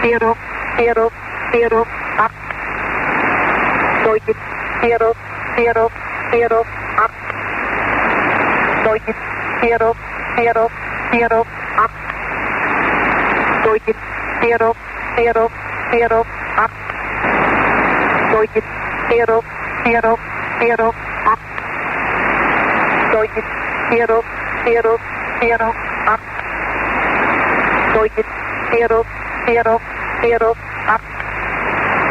zero, zero, zero, up. Deutsch, zero, zero, zero, up. Deutsch, zero, zero, zero, up. Deutsch, zero, zero, zero, up. Deutsch, zero, zero, zero, up. Deutsch, zero, zero, zero, up. Deutsch, zero, zero, zero,